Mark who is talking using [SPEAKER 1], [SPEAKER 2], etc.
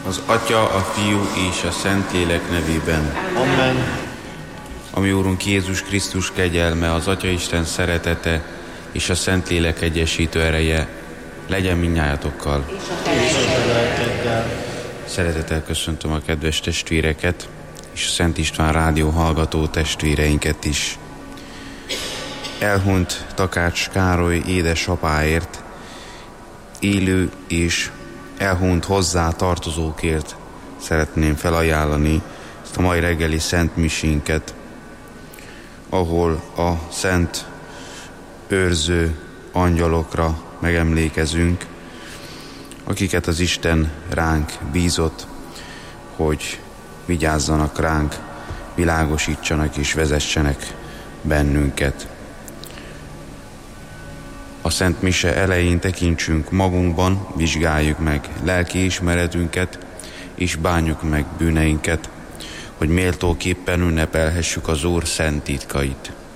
[SPEAKER 1] Az Atya, a Fiú és a Szentlélek nevében.
[SPEAKER 2] Amen.
[SPEAKER 1] Ami Úrunk Jézus Krisztus kegyelme, az Atyaisten szeretete és a Szentlélek egyesítő ereje legyen mindnyájatokkal.
[SPEAKER 2] És a lelkeddel.
[SPEAKER 1] Szeretettel köszöntöm a kedves testvéreket és a Szent István rádió hallgató testvéreinket is. Elhunyt Takács Károly édesapáért, élő és elhunyt hozzá tartozókért szeretném felajánlani ezt a mai reggeli Szent Misénket, ahol a szent őrző angyalokra megemlékezünk, akiket az Isten ránk bízott, hogy vigyázzanak ránk, világosítsanak és vezessenek bennünket. A Szent Mise elején tekintsünk magunkban, vizsgáljuk meg lelkiismeretünket, és bánjuk meg bűneinket, hogy méltóképpen ünnepelhessük az Úr szent titkait.